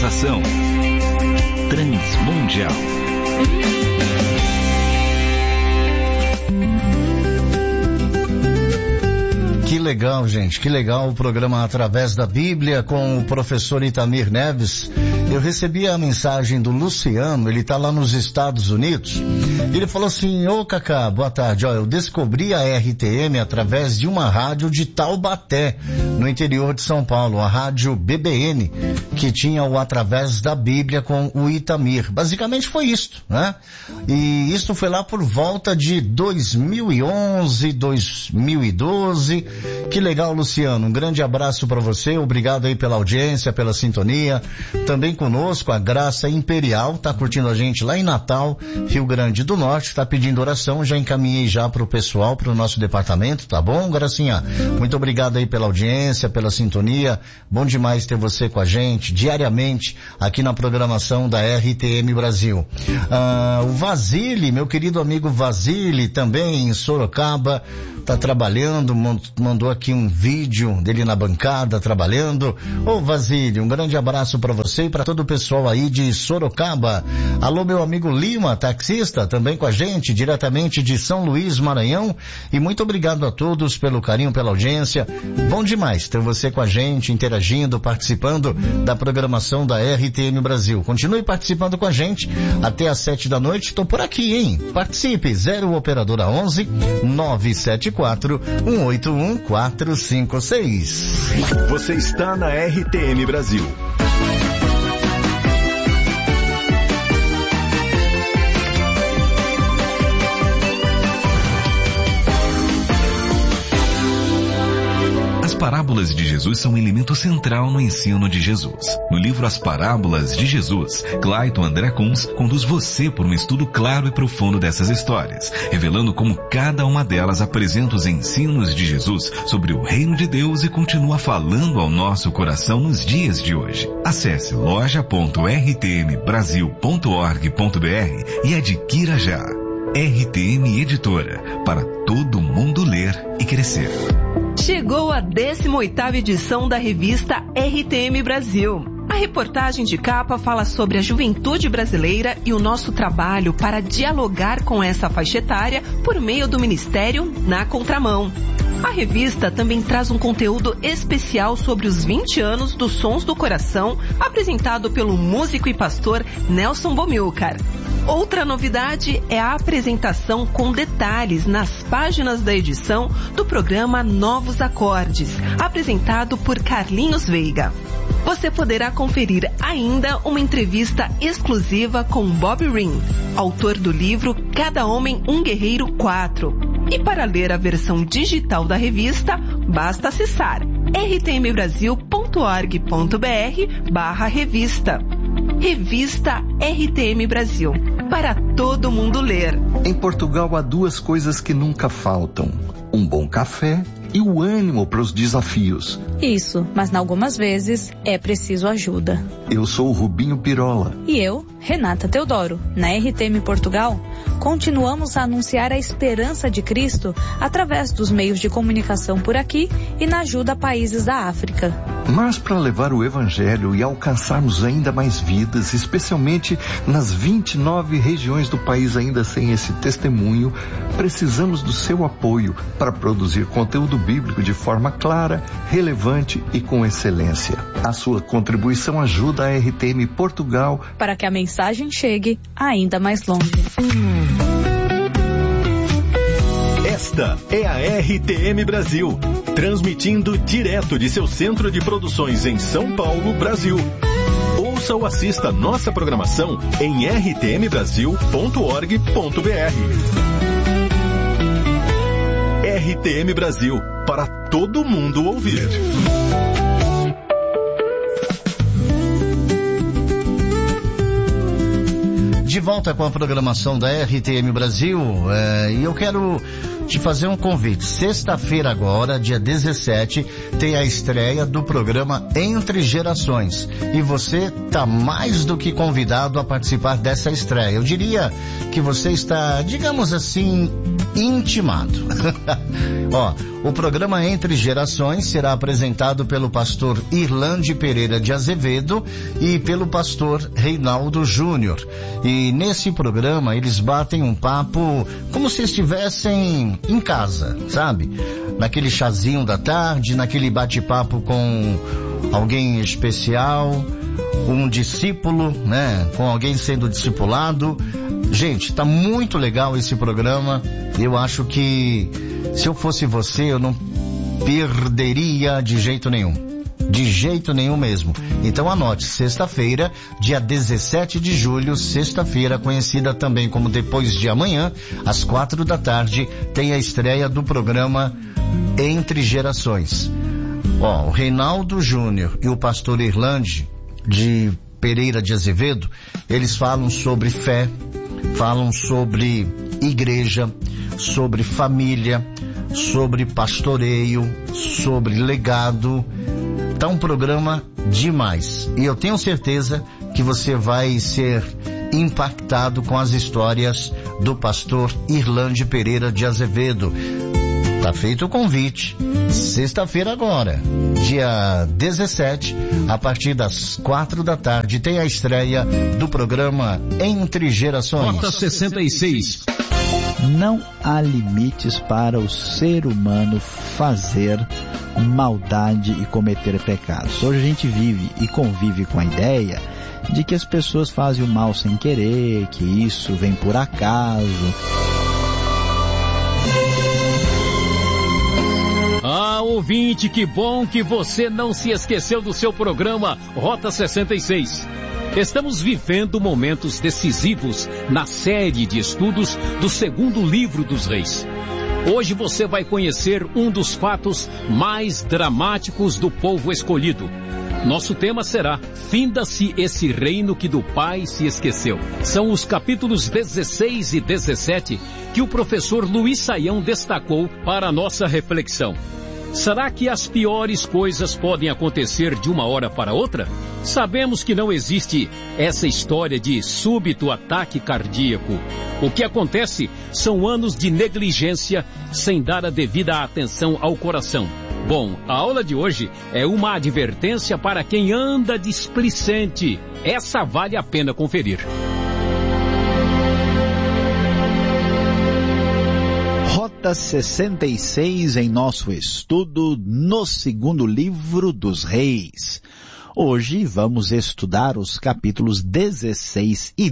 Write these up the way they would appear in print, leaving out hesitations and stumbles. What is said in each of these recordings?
Apresentação Transmundial. Que legal, gente, que legal o programa Através da Bíblia com o professor Itamir Neves. Eu recebi a mensagem do Luciano, ele está lá nos Estados Unidos. Ele falou assim: ô Cacá, boa tarde, eu descobri a RTM através de uma rádio de Taubaté, no interior de São Paulo, a rádio BBN, que tinha o Através da Bíblia com o Itamir. Basicamente foi isto, né? E isso foi lá por volta de 2011, 2012. Que legal, Luciano, um grande abraço para você, obrigado aí pela audiência, pela sintonia. Também conosco a Graça Imperial, tá curtindo a gente lá em Natal, Rio Grande do Norte, tá pedindo oração, já encaminhei já pro pessoal, pro nosso departamento, tá bom, Gracinha? Muito obrigado aí pela audiência, pela sintonia, bom demais ter você com a gente, diariamente, aqui na programação da RTM Brasil. O Vasile, meu querido amigo Vasile, também em Sorocaba, tá trabalhando, mandou aqui um vídeo dele na bancada, trabalhando. Ô Vasile, um grande abraço para você e para todo o pessoal aí de Sorocaba. Alô, meu amigo Lima, taxista, também com a gente, diretamente de São Luís, Maranhão. E muito obrigado a todos pelo carinho, pela audiência. Bom demais ter você com a gente, interagindo, participando da programação da RTM Brasil. Continue participando com a gente até às 7 da noite. Tô por aqui, hein? Participe, 0 operadora 11 974 181 456. Você está na RTM Brasil. As parábolas de Jesus são um elemento central no ensino de Jesus. No livro As Parábolas de Jesus, Clayton André Kunz conduz você por um estudo claro e profundo dessas histórias, revelando como cada uma delas apresenta os ensinos de Jesus sobre o reino de Deus e continua falando ao nosso coração nos dias de hoje. Acesse loja.rtmbrasil.org.br e adquira já. RTM Editora, para todo mundo ler e crescer. Chegou a 18ª edição da revista RTM Brasil. A reportagem de capa fala sobre a juventude brasileira e o nosso trabalho para dialogar com essa faixa etária por meio do Ministério Na Contramão. A revista também traz um conteúdo especial sobre os 20 anos dos Sons do Coração, apresentado pelo músico e pastor Nelson Bomilcar. Outra novidade é a apresentação com detalhes nas páginas da edição do programa Novos Acordes, apresentado por Carlinhos Veiga. Você poderá conferir ainda uma entrevista exclusiva com Bob Ring, autor do livro Cada Homem um Guerreiro 4. E para ler a versão digital da revista, basta acessar rtmbrasil.org.br/revista. Revista RTM Brasil, para todo mundo ler. Em Portugal há duas coisas que nunca faltam: um bom café e o ânimo para os desafios. Isso, mas algumas vezes é preciso ajuda. Eu sou o Rubinho Pirola. E eu, Renata Teodoro. Na RTM Portugal, continuamos a anunciar a esperança de Cristo através dos meios de comunicação por aqui e na ajuda a países da África. Mas para levar o Evangelho e alcançarmos ainda mais vidas, especialmente nas 29 regiões do país ainda sem esse testemunho, precisamos do seu apoio para produzir conteúdo bíblico de forma clara, relevante e com excelência. A sua contribuição ajuda a RTM Portugal para que a mensagem chegue ainda mais longe. Esta é a RTM Brasil, transmitindo direto de seu centro de produções em São Paulo, Brasil. Ouça ou assista nossa programação em rtmbrasil.org.br. RTM Brasil, para todo mundo ouvir. De volta com a programação da RTM Brasil, e eu quero te fazer um convite. Sexta-feira agora, dia 17, tem a estreia do programa Entre Gerações. E você está mais do que convidado a participar dessa estreia. Eu diria que você está, digamos assim, intimado. Ó, o programa Entre Gerações será apresentado pelo pastor Irlande Pereira de Azevedo e pelo pastor Reinaldo Júnior. E nesse programa eles batem um papo como se estivessem em casa, sabe? Naquele chazinho da tarde, naquele bate-papo com alguém especial, um discípulo, né? Com alguém sendo discipulado. Gente, tá muito legal esse programa. Eu acho que se eu fosse você, eu não perderia de jeito nenhum. De jeito nenhum mesmo. Então anote, sexta-feira, dia 17 de julho, sexta-feira, conhecida também como depois de amanhã, às 4 da tarde, tem a estreia do programa Entre Gerações. Ó, o Reinaldo Júnior e o pastor Irlande de Pereira de Azevedo, eles falam sobre fé, falam sobre igreja, sobre família, sobre pastoreio, sobre legado. Tá um programa demais. E eu tenho certeza que você vai ser impactado com as histórias do pastor Irlande Pereira de Azevedo. Tá feito o convite. Sexta-feira agora, dia 17, a partir das 4 da tarde, tem a estreia do programa Entre Gerações. Rota 66. Não há limites para o ser humano fazer maldade e cometer pecados. Hoje a gente vive e convive com a ideia de que as pessoas fazem o mal sem querer, que isso vem por acaso. Ah, ouvinte, que bom que você não se esqueceu do seu programa Rota 66. Estamos vivendo momentos decisivos na série de estudos do segundo livro dos Reis. Hoje você vai conhecer um dos fatos mais dramáticos do povo escolhido. Nosso tema será Finda-se esse reino que do Pai se esqueceu. São os capítulos 16 e 17 que o professor Luiz Saião destacou para a nossa reflexão. Será que as piores coisas podem acontecer de uma hora para outra? Sabemos que não existe essa história de súbito ataque cardíaco. O que acontece são anos de negligência sem dar a devida atenção ao coração. Bom, a aula de hoje é uma advertência para quem anda displicente. Essa vale a pena conferir. Rota 66 em nosso estudo no segundo livro dos Reis. Hoje vamos estudar os capítulos 16 e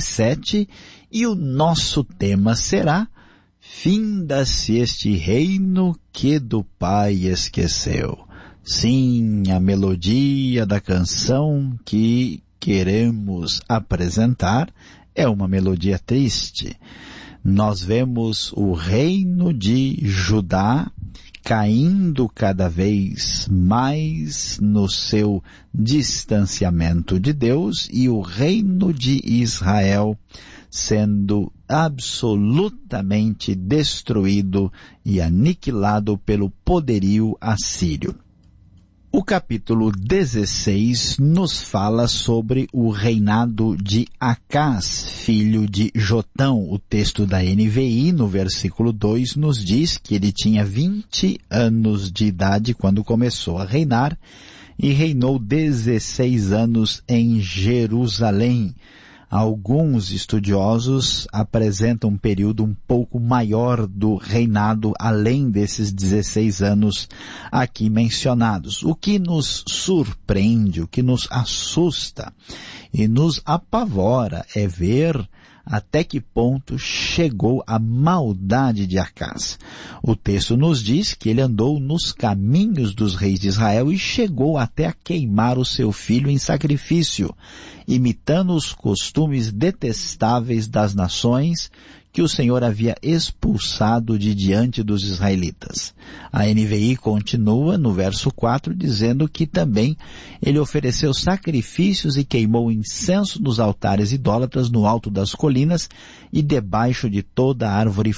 17 e o nosso tema será Finda-se este reino que do Pai esqueceu. Sim, a melodia da canção que queremos apresentar é uma melodia triste. Nós vemos o reino de Judá caindo cada vez mais no seu distanciamento de Deus e o reino de Israel sendo absolutamente destruído e aniquilado pelo poderio assírio. O capítulo 16 nos fala sobre o reinado de Acás, filho de Jotão. O texto da NVI, no versículo 2, nos diz que ele tinha 20 anos de idade quando começou a reinar e reinou 16 anos em Jerusalém. Alguns estudiosos apresentam um período um pouco maior do reinado, além desses 16 anos aqui mencionados. O que nos surpreende, o que nos assusta e nos apavora é ver até que ponto chegou a maldade de Acás. O texto nos diz que ele andou nos caminhos dos reis de Israel e chegou até a queimar o seu filho em sacrifício, imitando os costumes detestáveis das nações que o Senhor havia expulsado de diante dos israelitas. A NVI continua no verso 4 dizendo que também ele ofereceu sacrifícios e queimou incenso nos altares idólatras no alto das colinas e debaixo de toda árvore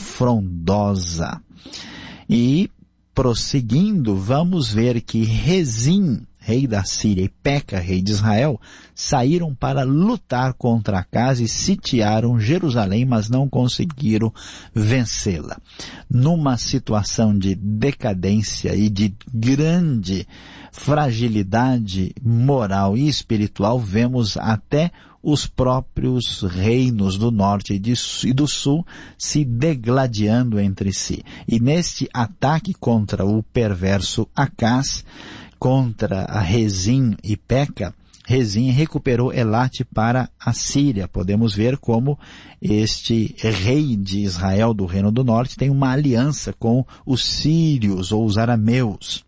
frondosa. E prosseguindo, vamos ver que Rezim rei da Síria, e Peca, rei de Israel, saíram para lutar contra Acaz e sitiaram Jerusalém, mas não conseguiram vencê-la. Numa situação de decadência e de grande fragilidade moral e espiritual, vemos até os próprios reinos do norte e do sul se degladiando entre si. E neste ataque contra o perverso Acaz, contra a Rezim e Peca, Rezim recuperou Elate para a Síria. Podemos ver como este rei de Israel do Reino do Norte tem uma aliança com os sírios ou os arameus.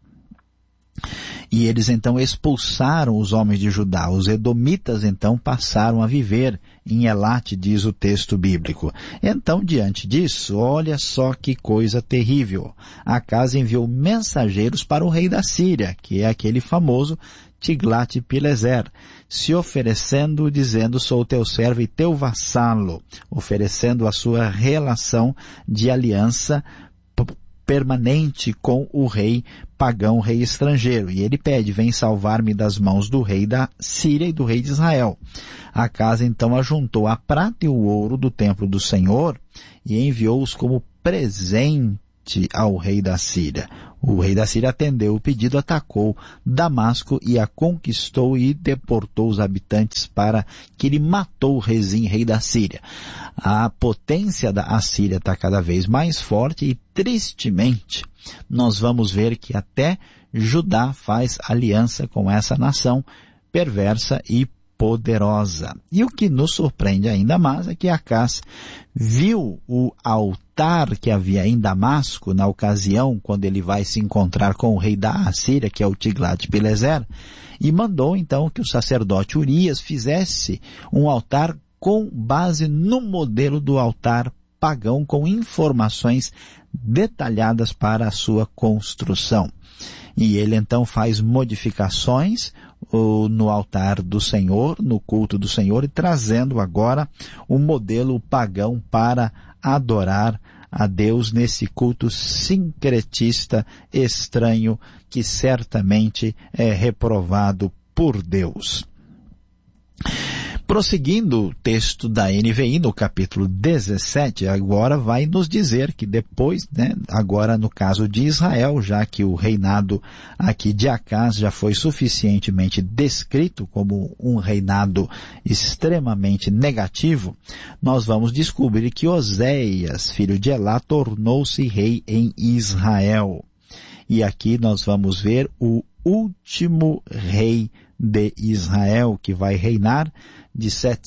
E eles então expulsaram os homens de Judá. Os edomitas então passaram a viver em Elate, diz o texto bíblico. Então, diante disso, olha só que coisa terrível. Acaz enviou mensageiros para o rei da Síria, que é aquele famoso Tiglat-Pileser, se oferecendo, dizendo: sou teu servo e teu vassalo, oferecendo a sua relação de aliança permanente com o rei pagão, rei estrangeiro. E ele pede: vem salvar-me das mãos do rei da Síria e do rei de Israel. Acaz então ajuntou a prata e o ouro do templo do Senhor e enviou-os como presente ao rei da Síria. O rei da Síria atendeu o pedido, atacou Damasco e a conquistou e deportou os habitantes, para que ele matou Rezim, rei da Síria. A potência da Assíria está cada vez mais forte e, tristemente, nós vamos ver que até Judá faz aliança com essa nação perversa e poderosa. E o que nos surpreende ainda mais é que Acaz viu o altar que havia em Damasco na ocasião quando ele vai se encontrar com o rei da Assíria, que é o Tiglat-Pileser, e mandou então que o sacerdote Urias fizesse um altar com base no modelo do altar pagão, com informações detalhadas para a sua construção. E ele então faz modificações no altar do Senhor, no culto do Senhor, e trazendo agora o modelo pagão para adorar a Deus nesse culto sincretista estranho que certamente é reprovado por Deus. Prosseguindo o texto da NVI, no capítulo 17, agora vai nos dizer que depois, agora no caso de Israel, já que o reinado aqui de Acaz já foi suficientemente descrito como um reinado extremamente negativo, nós vamos descobrir que Oséias, filho de Elá, tornou-se rei em Israel. E aqui nós vamos ver o último rei de Israel, que vai reinar de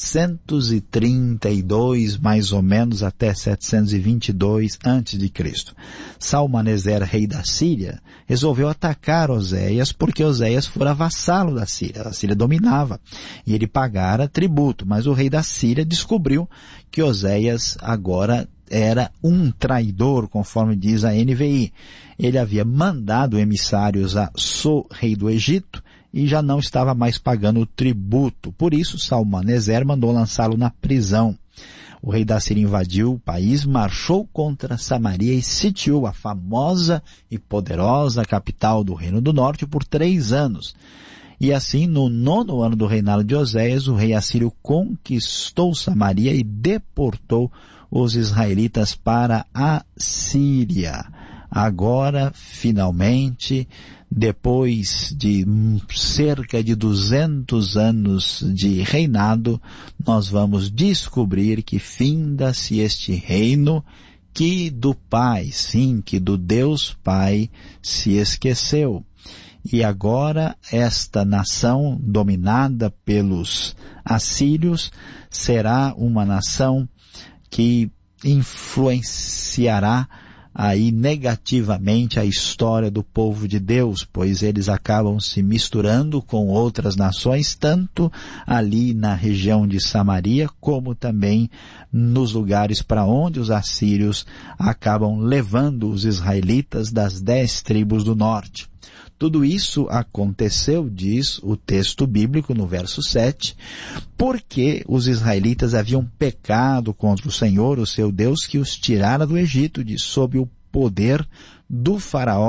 732 mais ou menos até 722 a.C. Salmaneser, rei da Síria, resolveu atacar Oséias porque Oséias fora vassalo da Síria. A Síria dominava e ele pagara tributo, mas o rei da Síria descobriu que Oséias agora era um traidor, conforme diz a NVI. Ele havia mandado emissários a So, rei do Egito, e já não estava mais pagando o tributo. Por isso, Salmaneser mandou lançá-lo na prisão. O rei da Síria invadiu o país, marchou contra Samaria e sitiou a famosa e poderosa capital do Reino do Norte por 3 anos. E assim, no 9º ano do reinado de Oséias, o rei assírio conquistou Samaria e deportou os israelitas para a Síria. Agora, finalmente, depois de cerca de 200 anos de reinado, nós vamos descobrir que finda-se este reino que do Pai, sim, que do Deus Pai se esqueceu. E agora esta nação dominada pelos assírios será uma nação que influenciará aí negativamente a história do povo de Deus, pois eles acabam se misturando com outras nações, tanto ali na região de Samaria, como também nos lugares para onde os assírios acabam levando os israelitas das 10 tribos do norte. Tudo isso aconteceu, diz o texto bíblico no verso 7, porque os israelitas haviam pecado contra o Senhor, o seu Deus, que os tirara do Egito, de sob o poder do faraó,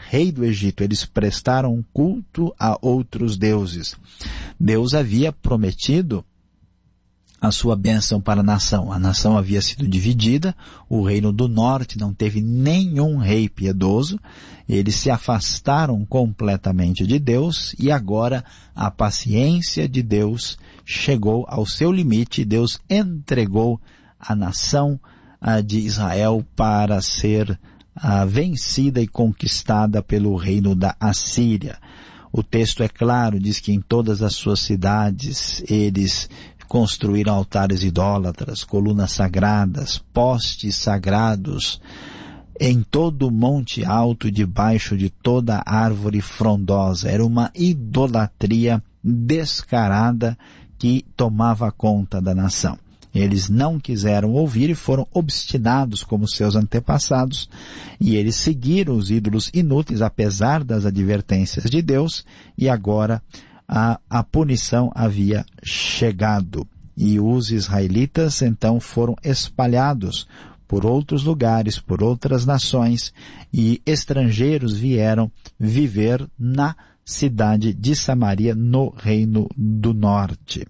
rei do Egito. Eles prestaram culto a outros deuses. Deus havia prometido a sua bênção para a nação. A nação havia sido dividida, o reino do norte não teve nenhum rei piedoso, eles se afastaram completamente de Deus e agora a paciência de Deus chegou ao seu limite. Deus entregou a nação de Israel para ser vencida e conquistada pelo reino da Assíria. O texto é claro, diz que em todas as suas cidades eles construíram altares idólatras, colunas sagradas, postes sagrados, em todo o monte alto, debaixo de toda árvore frondosa. Era uma idolatria descarada que tomava conta da nação. Eles não quiseram ouvir e foram obstinados como seus antepassados, e eles seguiram os ídolos inúteis, apesar das advertências de Deus, e agora a punição havia chegado. E os israelitas então foram espalhados por outros lugares, por outras nações, e estrangeiros vieram viver na cidade de Samaria, no Reino do Norte.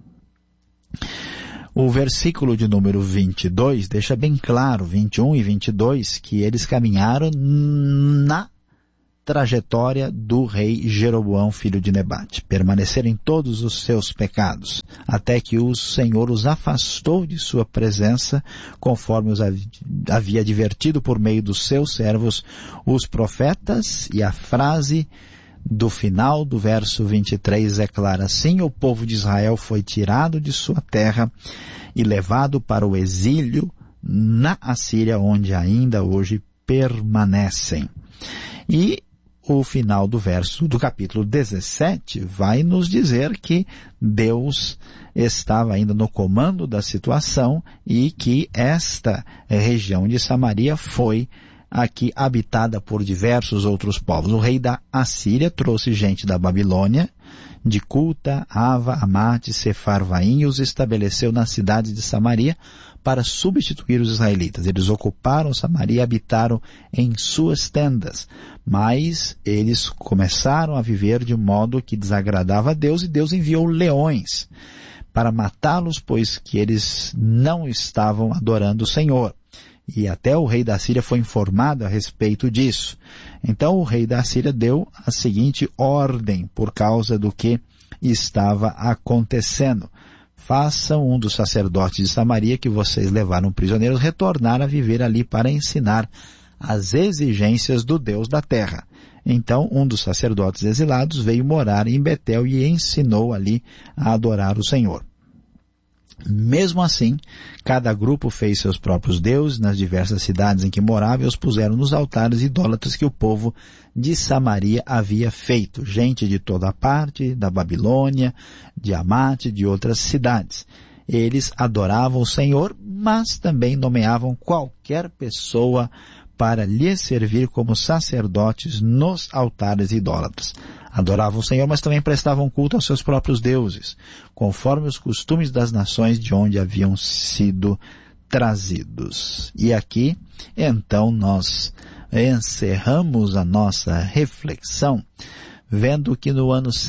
O versículo de número 22 deixa bem claro, 21 e 22, que eles caminharam na trajetória do rei Jeroboão, filho de Nebate. Permaneceram em todos os seus pecados, até que o Senhor os afastou de sua presença, conforme os havia advertido por meio dos seus servos, os profetas. E a frase do final do verso 23 é clara: assim o povo de Israel foi tirado de sua terra e levado para o exílio na Assíria, onde ainda hoje permanecem. E o final do verso do capítulo 17 vai nos dizer que Deus estava ainda no comando da situação e que esta região de Samaria foi aqui habitada por diversos outros povos. O rei da Assíria trouxe gente da Babilônia, de Culta, Ava, Amate, Sefarvaim, e os estabeleceu na cidade de Samaria para substituir os israelitas. Eles ocuparam Samaria e habitaram em suas tendas, mas eles começaram a viver de modo que desagradava a Deus, e Deus enviou leões para matá-los, pois que eles não estavam adorando o Senhor. E até o rei da Síria foi informado a respeito disso. Então o rei da Síria deu a seguinte ordem por causa do que estava acontecendo: façam um dos sacerdotes de Samaria que vocês levaram prisioneiros retornar a viver ali para ensinar as exigências do Deus da terra. Então um dos sacerdotes exilados veio morar em Betel e ensinou ali a adorar o Senhor. Mesmo assim, cada grupo fez seus próprios deuses nas diversas cidades em que morava e os puseram nos altares idólatras que o povo de Samaria havia feito. Gente de toda parte, da Babilônia, de Amate, de outras cidades. Eles adoravam o Senhor, mas também nomeavam qualquer pessoa para lhes servir como sacerdotes nos altares idólatras. Adoravam o Senhor, mas também prestavam culto aos seus próprios deuses, conforme os costumes das nações de onde haviam sido trazidos. E aqui, então, nós encerramos a nossa reflexão, vendo que no ano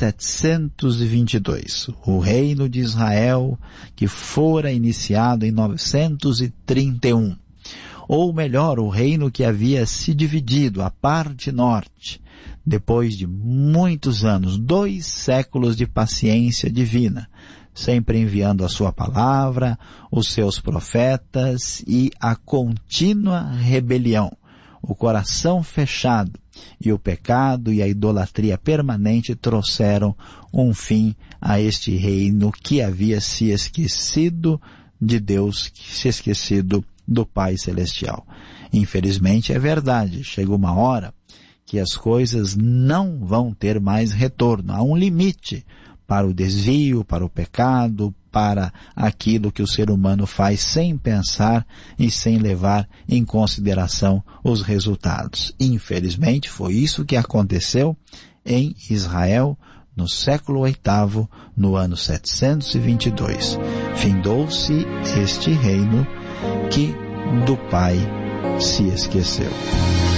722, o reino de Israel, que fora iniciado em 931, ou melhor, o reino que havia se dividido, a parte norte, depois de muitos anos, 2 séculos de paciência divina, sempre enviando a sua palavra, os seus profetas e a contínua rebelião, o coração fechado e o pecado e a idolatria permanente trouxeram um fim a este reino que havia se esquecido de Deus, se esquecido do Pai Celestial. Infelizmente é verdade, chega uma hora que as coisas não vão ter mais retorno. Há um limite para o desvio, para o pecado, para aquilo que o ser humano faz sem pensar e sem levar em consideração os resultados. Infelizmente foi isso que aconteceu em Israel no século VIII, no ano 722. Findou-se este reino que do Pai se esqueceu.